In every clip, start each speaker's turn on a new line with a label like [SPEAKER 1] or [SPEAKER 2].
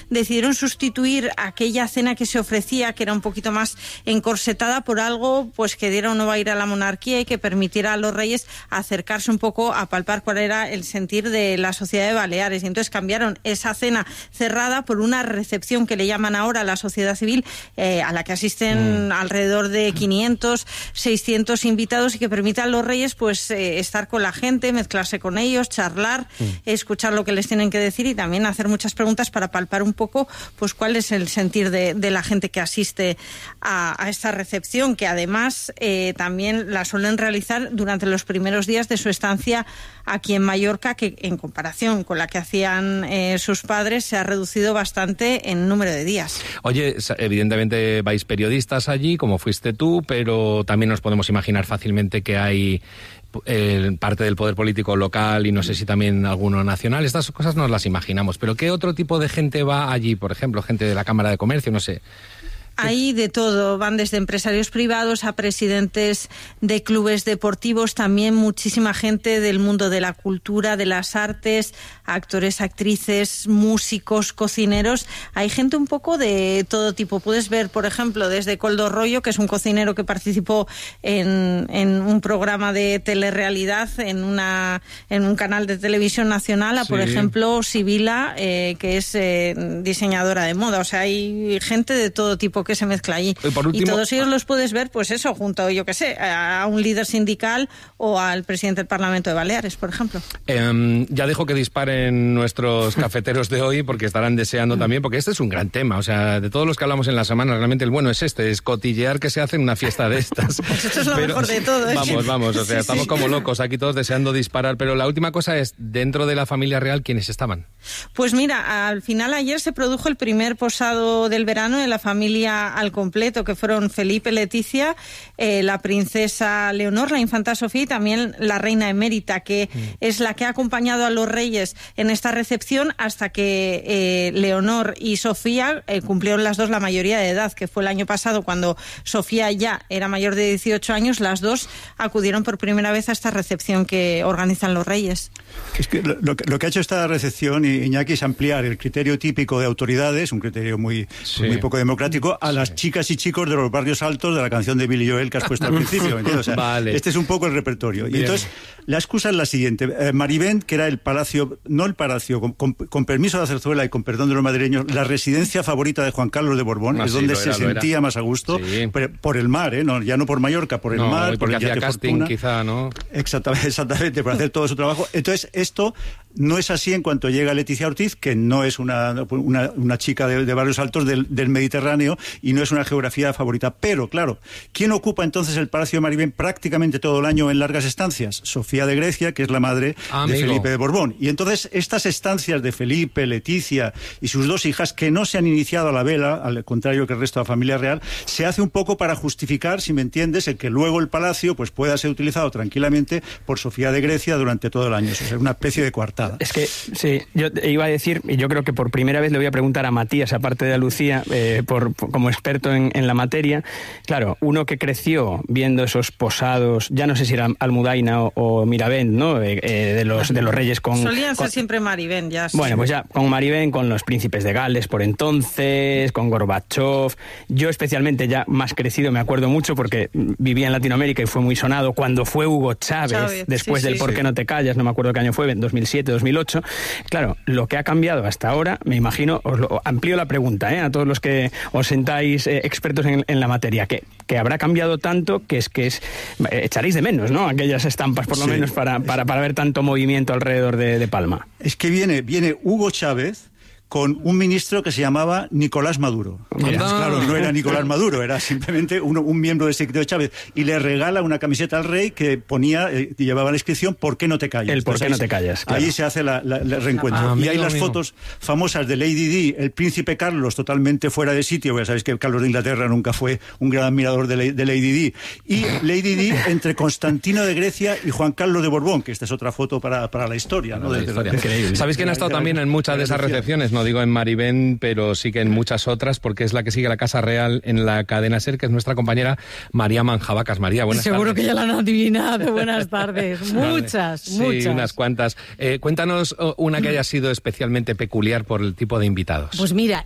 [SPEAKER 1] decidieron sustituir aquella cena que se ofrecía, que era un poquito más encorsetada, por algo pues que diera un nuevo aire a la monarquía y que permitiera a los reyes acercarse un poco a palpar cuál era el sentir de la sociedad de Baleares. Y entonces cambiaron esa cena cerrada por una recepción que le llaman ahora la sociedad civil, a la que asisten alrededor de 500, 600 invitados, y que permite a los reyes pues estar con la gente, mezclarse con ellos, charlar, escuchar lo que les tienen que decir y también hacer muchas preguntas para palpar un poco pues cuál es el sentir de la gente que asiste a esta recepción, que además también la suelen realizar durante los primeros días de su estancia aquí en Mallorca, que en comparación con la que hacían sus padres se ha reducido bastante en número de días.
[SPEAKER 2] Oye, evidentemente vais periodistas allí, como fuiste tú, pero también nos podemos imaginar fácilmente que hay parte del poder político local y no sé si también alguno nacional. Estas cosas nos las imaginamos, pero ¿qué otro tipo de gente va allí? Por ejemplo, gente de la Cámara de Comercio, no sé.
[SPEAKER 1] Hay de todo, van desde empresarios privados a presidentes de clubes deportivos, también muchísima gente del mundo de la cultura, de las artes, actores, actrices, músicos, cocineros. Hay gente un poco de todo tipo. Puedes ver, por ejemplo, desde Koldo Rollo, que es un cocinero que participó en un programa de telerrealidad en un canal de televisión nacional, a por ejemplo Sibila, que es diseñadora de moda. O sea, hay gente de todo tipo que se mezcla allí. Y todos ellos los puedes ver, pues eso, junto, yo qué sé, a un líder sindical o al presidente del Parlamento de Baleares, por ejemplo.
[SPEAKER 2] Ya dejo que disparen nuestros cafeteros de hoy, porque estarán deseando también, porque este es un gran tema. O sea, de todos los que hablamos en la semana, realmente el bueno es es cotillear que se hace en una fiesta de estas.
[SPEAKER 1] Pues esto es lo mejor de todo.
[SPEAKER 2] Vamos, o sea, estamos como locos aquí todos deseando disparar, pero la última cosa es, dentro de la familia real, ¿quiénes estaban?
[SPEAKER 1] Pues mira, al final ayer se produjo el primer posado del verano de la familia al completo, que fueron Felipe, Leticia, la princesa Leonor, la infanta Sofía y también la reina emérita, que es la que ha acompañado a los reyes en esta recepción hasta que Leonor y Sofía cumplieron las dos la mayoría de edad, que fue el año pasado cuando Sofía ya era mayor de 18 años, las dos acudieron por primera vez a esta recepción que organizan los reyes.
[SPEAKER 3] Es que lo que ha hecho esta recepción, Iñaki, es ampliar el criterio típico de autoridades, un criterio muy poco democrático, a las chicas y chicos de los barrios altos de la canción de Billy Joel que has puesto al principio, ¿entiendes? O sea, este es un poco el repertorio. Bien. Y entonces, la excusa es la siguiente. Marivent, que era el palacio, no el palacio, con permiso de la Zarzuela y con perdón de los madrileños, la residencia favorita de Juan Carlos de Borbón, es donde se sentía más a gusto, por el mar, ¿no? Ya no por Mallorca, por el mar,
[SPEAKER 2] porque hacía casting, quizá, ¿no?
[SPEAKER 3] Exactamente, por hacer todo su trabajo. Entonces, esto no es así en cuanto llega Leticia Ortiz, que no es una chica de barrios altos del Mediterráneo y no es una geografía favorita. Pero, claro, ¿quién ocupa entonces el Palacio de Marivent prácticamente todo el año en largas estancias? Sofía de Grecia, que es la madre de Felipe de Borbón. Y entonces estas estancias de Felipe, Leticia y sus dos hijas, que no se han iniciado a la vela, al contrario que el resto de la familia real, se hace un poco para justificar, si me entiendes, el que luego el palacio pues pueda ser utilizado tranquilamente por Sofía de Grecia durante todo el año. O sea, una especie de coartada.
[SPEAKER 4] Es que, sí, yo iba a decir, y yo creo que por primera vez le voy a preguntar a Matías, aparte de a Lucía, como experto en la materia. Claro, uno que creció viendo esos posados, ya no sé si era Almudaina o Miravent, ¿no? De los reyes con...
[SPEAKER 1] Solían ser siempre Marivent, ya.
[SPEAKER 4] Bueno, pues ya, con Marivent, con los príncipes de Gales por entonces, con Gorbachev. Yo especialmente ya más crecido me acuerdo mucho porque vivía en Latinoamérica y fue muy sonado cuando fue Hugo Chávez después del ¿Por qué no te callas? No me acuerdo qué año fue, 2007, 2008. Claro, lo que ha cambiado hasta ahora, me imagino, os lo amplío la pregunta, a todos los que os sentáis expertos en la materia, que habrá cambiado tanto que echaréis de menos, ¿no? Aquellas estampas, por lo menos, para ver tanto movimiento alrededor de Palma.
[SPEAKER 3] Es que viene Hugo Chávez con un ministro que se llamaba Nicolás Maduro. Claro, no era Nicolás Maduro, era simplemente un miembro del secreto de Chávez. Y le regala una camiseta al rey que ponía, llevaba la inscripción, ¿por qué no te callas?
[SPEAKER 4] ¿Por qué no te callas? Claro.
[SPEAKER 3] Ahí se hace el reencuentro. Y hay las fotos famosas de Lady Di, el príncipe Carlos, totalmente fuera de sitio, ya sabéis que Carlos de Inglaterra nunca fue un gran admirador de Lady Di. Y Lady Di entre Constantino de Grecia y Juan Carlos de Borbón, que esta es otra foto para la historia, ¿no?
[SPEAKER 2] Increíble. ¿Sabéis quién ha estado también en muchas de esas recepciones? no digo en Maribén, pero sí que en muchas otras, porque es la que sigue la Casa Real en la cadena SER, que es nuestra compañera María Manjabacas. María, buenas tardes.
[SPEAKER 5] Seguro que ya la han adivinado. Buenas tardes. Muchas.
[SPEAKER 2] Sí, unas cuantas. Cuéntanos una que haya sido especialmente peculiar por el tipo de invitados.
[SPEAKER 5] Pues mira,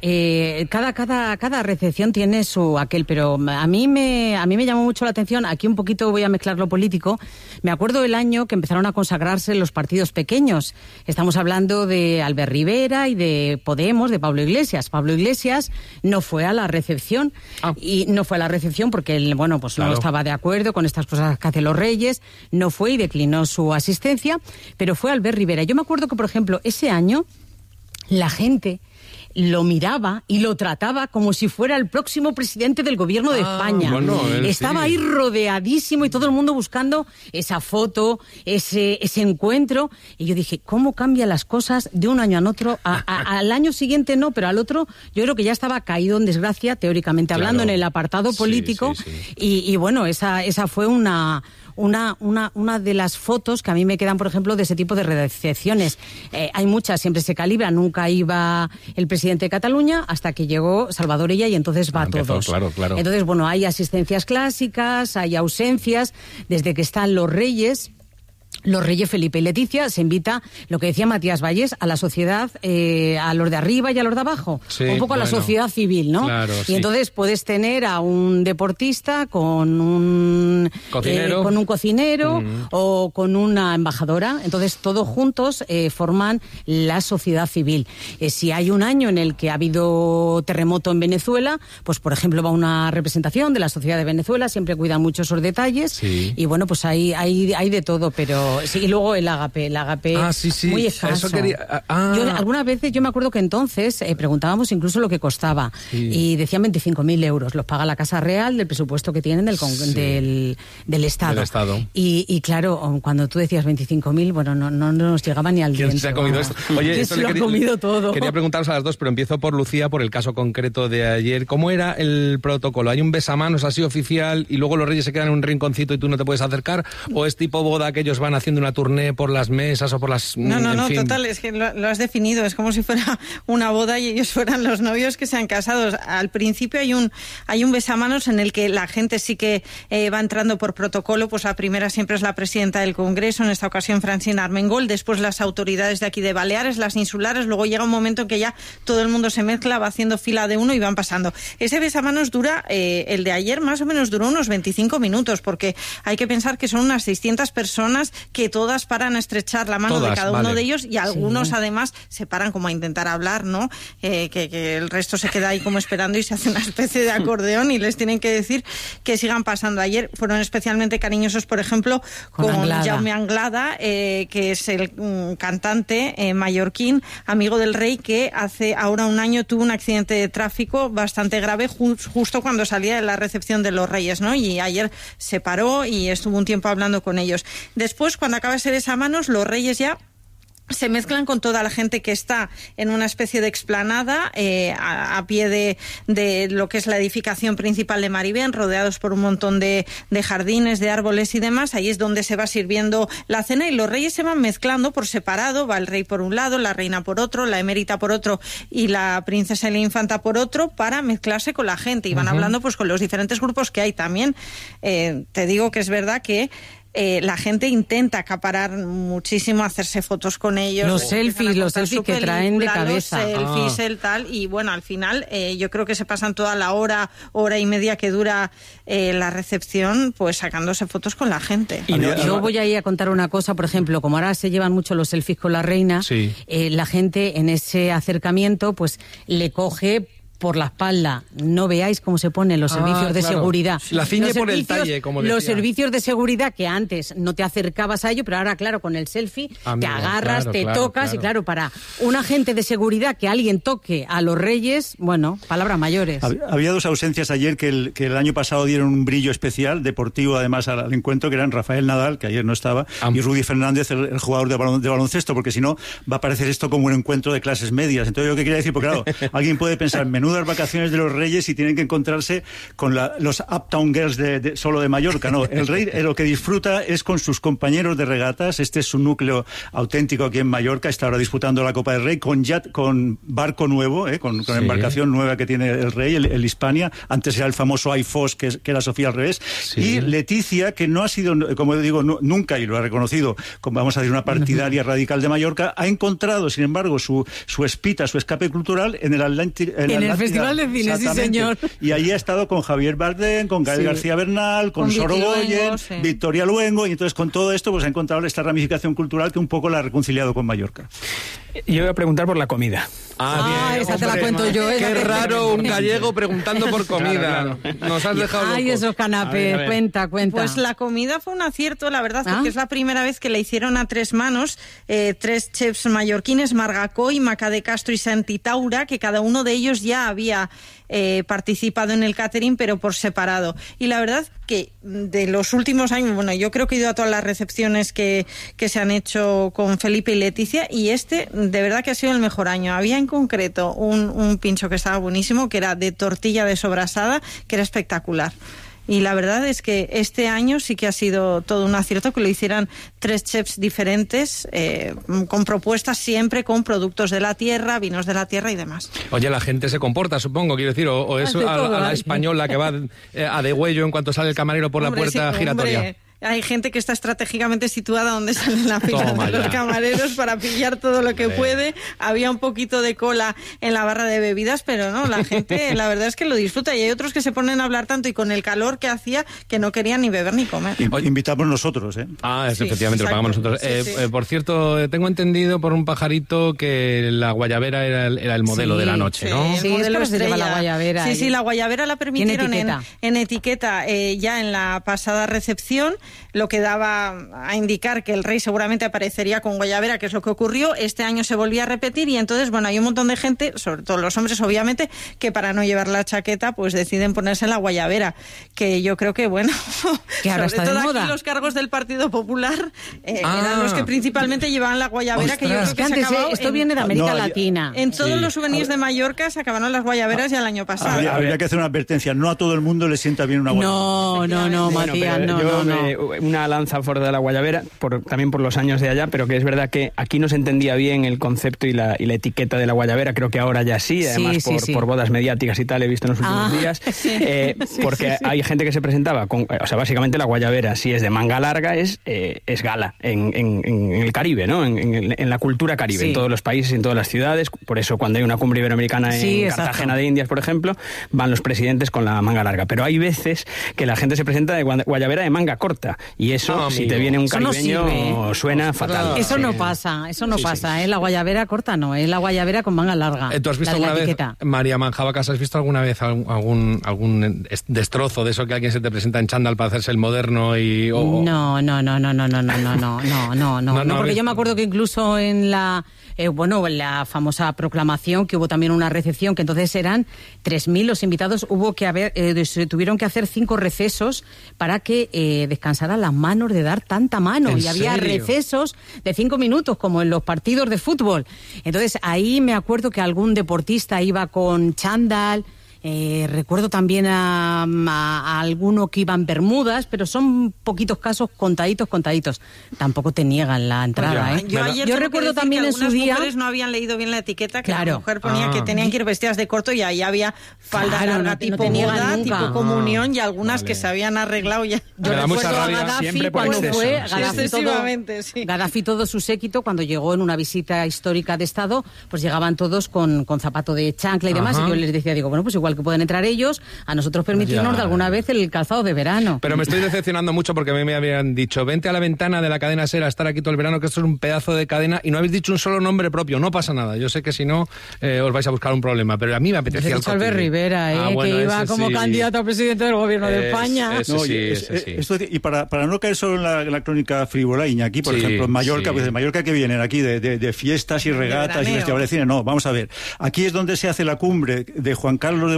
[SPEAKER 5] cada recepción tiene su aquel, pero a mí me llamó mucho la atención. Aquí un poquito voy a mezclar lo político. Me acuerdo el año que empezaron a consagrarse los partidos pequeños. Estamos hablando de Albert Rivera y de Podemos, de Pablo Iglesias. Pablo Iglesias no fue a la recepción. Y no fue a la recepción porque él, bueno, pues claro, no estaba de acuerdo con estas cosas que hacen los reyes, no fue y declinó su asistencia, pero fue Albert Rivera. Yo me acuerdo que, por ejemplo, ese año la gente lo miraba y lo trataba como si fuera el próximo presidente del gobierno de España.
[SPEAKER 2] Bueno,
[SPEAKER 5] estaba ahí rodeadísimo y todo el mundo buscando esa foto, ese encuentro. Y yo dije, ¿cómo cambian las cosas de un año a otro? Al año siguiente no, pero al otro yo creo que ya estaba caído en desgracia, teóricamente hablando, en el apartado político. Y bueno, esa fue una de las fotos que a mí me quedan, por ejemplo, de ese tipo de recepciones. Hay muchas, siempre se calibra, nunca iba el presidente de Cataluña hasta que llegó Salvador Illa y entonces va todos.
[SPEAKER 2] Claro.
[SPEAKER 5] Entonces, bueno, hay asistencias clásicas, hay ausencias, desde que están los reyes Felipe y Leticia, se invita, lo que decía Matías Valles, a la sociedad, a los de arriba y a los de abajo, un poco a la sociedad civil, ¿no?
[SPEAKER 2] Claro,
[SPEAKER 5] y entonces puedes tener a un deportista con un cocinero, o con una embajadora, entonces todos juntos forman la sociedad civil. Si hay un año en el que ha habido terremoto en Venezuela, pues por ejemplo va una representación de la sociedad de Venezuela, siempre cuidan mucho esos detalles, y bueno, pues hay de todo, pero sí, y luego el ágape muy escaso. Algunas veces yo me acuerdo que entonces preguntábamos incluso lo que costaba y decían 25.000 euros, los paga la Casa Real del presupuesto que tienen del Estado. Y claro, cuando tú decías 25.000, bueno, no nos llegaba ni al diente.
[SPEAKER 2] ¿Quién se ha comido esto? Oye, esto
[SPEAKER 5] se lo ha comido todo.
[SPEAKER 2] Quería preguntaros a las dos, pero empiezo por Lucía, por el caso concreto de ayer. ¿Cómo era el protocolo? ¿Hay un besamanos así oficial y luego los reyes se quedan en un rinconcito y tú no te puedes acercar? ¿O es tipo boda que ellos van haciendo una tournée por las mesas o por las...
[SPEAKER 1] No, total, es que lo has definido, es como si fuera una boda y ellos fueran los novios que se han casado. Al principio hay un besamanos en el que la gente sí que va entrando por protocolo, pues la primera siempre es la presidenta del Congreso, en esta ocasión Francina Armengol, después las autoridades de aquí de Baleares, las insulares, luego llega un momento en que ya todo el mundo se mezcla, va haciendo fila de uno y van pasando. Ese besamanos dura, el de ayer más o menos duró unos 25 minutos, porque hay que pensar que son unas 600 personas que todas paran a estrechar la mano de cada uno de ellos y algunos además se paran como a intentar hablar, ¿no? Que el resto se queda ahí como esperando y se hace una especie de acordeón y les tienen que decir que sigan pasando. Ayer fueron especialmente cariñosos, por ejemplo, con Jaume Anglada, que es el cantante mallorquín, amigo del rey, que hace ahora un año tuvo un accidente de tráfico bastante grave justo cuando salía de la recepción de los reyes, ¿no? Y ayer se paró y estuvo un tiempo hablando con ellos. Después, cuando acaba ese besamanos, los reyes ya se mezclan con toda la gente que está en una especie de explanada a pie de lo que es la edificación principal de Maribén, rodeados por un montón de jardines, de árboles y demás. Ahí es donde se va sirviendo la cena y los reyes se van mezclando por separado. Va el rey por un lado, la reina por otro, la emérita por otro y la princesa y la infanta por otro, para mezclarse con la gente. Y van hablando pues con los diferentes grupos que hay también. Te digo que es verdad que la gente intenta acaparar muchísimo, hacerse fotos con ellos.
[SPEAKER 5] Los selfies que traen de cabeza.
[SPEAKER 1] Los selfies, el tal, y bueno, al final yo creo que se pasan toda la hora y media que dura la recepción, pues sacándose fotos con la gente.
[SPEAKER 5] Y yo voy a ir a contar una cosa, por ejemplo, como ahora se llevan mucho los selfies con la reina, la gente en ese acercamiento pues le coge por la espalda. No veáis cómo se ponen los servicios de seguridad.
[SPEAKER 2] La ciñe por el talle, como decía.
[SPEAKER 5] Los servicios de seguridad que antes no te acercabas a ello, pero ahora, claro, con el selfie te agarras, te tocas, y claro, para un agente de seguridad que alguien toque a los reyes, bueno, palabras mayores.
[SPEAKER 3] Había dos ausencias ayer que el año pasado dieron un brillo especial, deportivo además al encuentro, que eran Rafael Nadal, que ayer no estaba, y Rudy Fernández, el jugador de baloncesto, porque si no va a parecer esto como un encuentro de clases medias. Entonces yo qué quería decir, porque claro, alguien puede pensar, menudo menudas vacaciones de los reyes y tienen que encontrarse con los Uptown Girls solo de Mallorca. No, el rey lo que disfruta es con sus compañeros de regatas. Este es su núcleo auténtico aquí en Mallorca. Está ahora disputando la Copa del Rey con barco nuevo, con embarcación nueva que tiene el rey, el Hispania. Antes era el famoso iFos, que era Sofía al revés. Sí. Y Leticia, que no ha sido, como digo, nunca, y lo ha reconocido, como vamos a decir, una partidaria radical de Mallorca, ha encontrado, sin embargo, su espita, su escape cultural en el Atlántico.
[SPEAKER 5] En el Festival de Cine, sí, señor.
[SPEAKER 3] Y allí ha estado con Javier Bardem, con Gael García Bernal, con Sorogoyen, Victoria Luengo, y entonces con todo esto pues ha encontrado esta ramificación cultural que un poco la ha reconciliado con Mallorca.
[SPEAKER 4] Yo voy a preguntar por la comida.
[SPEAKER 5] Bien, esa te la cuento yo.
[SPEAKER 2] Qué raro un gallego preguntando por comida. Claro. Nos has dejado locos.
[SPEAKER 5] Esos canapés. A ver. Cuenta.
[SPEAKER 1] Pues la comida fue un acierto, la verdad, porque es la primera vez que la hicieron a tres manos. Tres chefs mallorquines, Marga Coy, Maca de Castro y Santi Taura, que cada uno de ellos ya había participado en el catering, pero por separado. Y la verdad que de los últimos años, bueno, yo creo que he ido a todas las recepciones que se han hecho con Felipe y Leticia, y de verdad que ha sido el mejor año. Había en concreto un pincho que estaba buenísimo, que era de tortilla de sobrasada, que era espectacular. Y la verdad es que este año sí que ha sido todo un acierto que lo hicieran tres chefs diferentes, con propuestas siempre con productos de la tierra, vinos de la tierra y demás.
[SPEAKER 2] Oye, la gente se comporta, supongo, quiero decir, o es a la española que va a degüello en cuanto sale el camarero por la puerta giratoria.
[SPEAKER 1] Hay gente que está estratégicamente situada donde salen la fila de los camareros para pillar todo lo que puede. Había un poquito de cola en la barra de bebidas, pero no, la gente la verdad es que lo disfruta, y hay otros que se ponen a hablar tanto y con el calor que hacía que no querían ni beber ni comer.
[SPEAKER 3] Invitamos nosotros, ¿eh?
[SPEAKER 2] Efectivamente, lo pagamos nosotros. Por cierto, tengo entendido por un pajarito que la guayabera era el modelo de la noche, ¿no?
[SPEAKER 1] Sí, el modelo estrella. La guayabera. Sí, la guayabera la permitieron en etiqueta ya en la pasada recepción, lo que daba a indicar que el rey seguramente aparecería con guayabera, que es lo que ocurrió. Este año se volvía a repetir, y entonces, bueno, hay un montón de gente, sobre todo los hombres, obviamente, que para no llevar la chaqueta, pues deciden ponerse la guayabera, que yo creo que, bueno,
[SPEAKER 5] que ahora sobre todo aquí
[SPEAKER 1] los cargos del Partido Popular eran los que principalmente llevaban la guayabera.
[SPEAKER 5] Ostras,
[SPEAKER 1] que yo creo que
[SPEAKER 5] antes,
[SPEAKER 1] se acabó
[SPEAKER 5] esto viene de América Latina.
[SPEAKER 1] En todos los souvenirs de Mallorca se acabaron las guayaberas ya el año pasado.
[SPEAKER 3] Habría que hacer una advertencia, no a todo el mundo le sienta bien una guayabera.
[SPEAKER 5] No, Matías, no.
[SPEAKER 4] Una lanza a favor de la guayabera, también por los años de allá, pero que es verdad que aquí no se entendía bien el concepto y la etiqueta de la guayabera. Creo que ahora ya sí, además por bodas mediáticas y tal, he visto en los últimos días, porque hay gente que se presentaba con, o sea, básicamente la guayabera, si es de manga larga, es gala en el Caribe, ¿no? En la cultura caribe, en todos los países, en todas las ciudades. Por eso cuando hay una cumbre iberoamericana en Cartagena de Indias, por ejemplo, van los presidentes con la manga larga. Pero hay veces que la gente se presenta de guayabera de manga corta, y eso, si te viene un caribeño, suena fatal.
[SPEAKER 5] Eso no pasa, La guayabera corta no, es la guayabera con manga larga.
[SPEAKER 2] ¿Tú has visto alguna vez, María Manjabacas, has visto alguna vez algún destrozo de eso que alguien se te presenta en chándal para hacerse el moderno y...
[SPEAKER 5] No, porque yo me acuerdo que incluso en la famosa proclamación, que hubo también una recepción, que entonces eran 3.000 los invitados, se tuvieron que hacer 5 recesos para que descansaran las manos de dar tanta mano, y había recesos de 5 minutos como en los partidos de fútbol. Entonces ahí me acuerdo que algún deportista iba con chándal. Recuerdo también a alguno que iba en bermudas, pero son poquitos casos, contaditos. Tampoco te niegan la entrada, ¿eh?
[SPEAKER 1] Yo recuerdo también en su día... mujeres no habían leído bien la etiqueta, que la mujer ponía que tenían que ir vestidas de corto, y ahí había falda larga tipo boda, tipo comunión, y algunas que se habían arreglado ya.
[SPEAKER 5] Yo recuerdo a Gaddafi cuando fue...
[SPEAKER 1] Gaddafi
[SPEAKER 5] todo su séquito, cuando llegó en una visita histórica de Estado, pues llegaban todos con zapato de chancla y demás, y yo les decía, bueno, pues igual que pueden entrar ellos, a nosotros permitirnos de alguna vez el calzado de verano.
[SPEAKER 2] Pero me estoy decepcionando mucho, porque a mí me habían dicho, vente a la ventana de la cadena SER a estar aquí todo el verano, que esto es un pedazo de cadena, y no habéis dicho un solo nombre propio. No pasa nada, yo sé que si no os vais a buscar un problema, pero a mí me apetecía el
[SPEAKER 5] Albert Rivera, que iba como candidato a presidente del gobierno de España.
[SPEAKER 3] Y para no caer solo en la crónica frívola, Iñaki, por ejemplo, en Mallorca, pues de Mallorca que vienen aquí de fiestas y regatas y festivales de cine. No, vamos a ver, aquí es donde se hace la cumbre de Juan Carlos de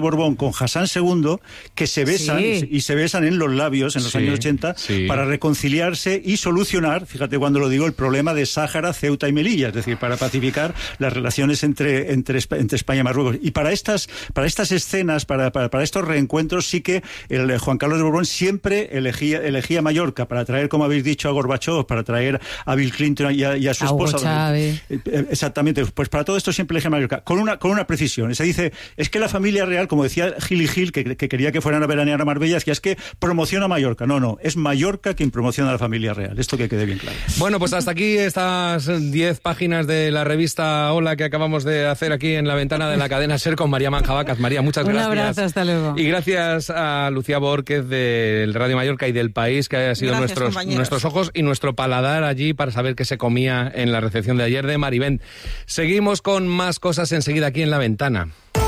[SPEAKER 3] Borbón con Hassan II, que se besan y se besan en los labios en los años 80 para reconciliarse y solucionar, fíjate cuando lo digo, el problema de Sáhara, Ceuta y Melilla, es decir, para pacificar las relaciones entre España y Marruecos. Y para estas escenas, para estos reencuentros, sí que el Juan Carlos de Borbón siempre elegía Mallorca para traer, como habéis dicho, a Gorbachov, para traer a Bill Clinton y a su esposa. Exactamente, pues para todo esto siempre elegía Mallorca, con una precisión. Se dice, es que la familia real, como decía Gil y Gil, que quería que fueran a veranear a Marbella, es que promociona Mallorca. No, es Mallorca quien promociona a la familia real. Esto que quede bien claro.
[SPEAKER 2] Bueno, pues hasta aquí estas 10 páginas de la revista Hola que acabamos de hacer aquí en la ventana de la cadena SER con María Manjabacas. María, muchas gracias.
[SPEAKER 5] Un abrazo, hasta luego.
[SPEAKER 2] Y gracias a Lucía Borquez del Radio Mallorca y del País, que ha sido nuestros ojos y nuestro paladar allí para saber qué se comía en la recepción de ayer de Marivent. Seguimos con más cosas enseguida aquí en la ventana.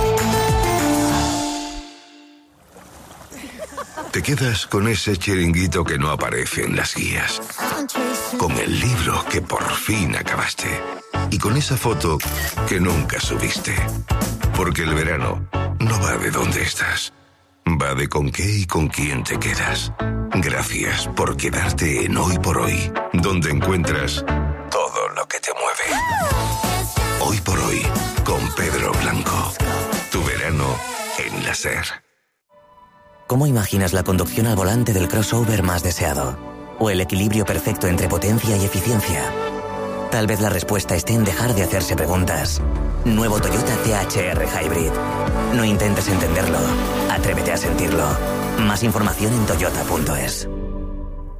[SPEAKER 6] Te quedas con ese chiringuito que no aparece en las guías, con el libro que por fin acabaste y con esa foto que nunca subiste. Porque el verano no va de dónde estás, va de con qué y con quién te quedas. Gracias por quedarte en Hoy por Hoy, donde encuentras todo lo que te mueve. Hoy por Hoy, con Pedro Blanco. Tu verano en la SER.
[SPEAKER 7] ¿Cómo imaginas la conducción al volante del crossover más deseado? ¿O el equilibrio perfecto entre potencia y eficiencia? Tal vez la respuesta esté en dejar de hacerse preguntas. Nuevo Toyota THR Hybrid. No intentes entenderlo, atrévete a sentirlo. Más información en toyota.es.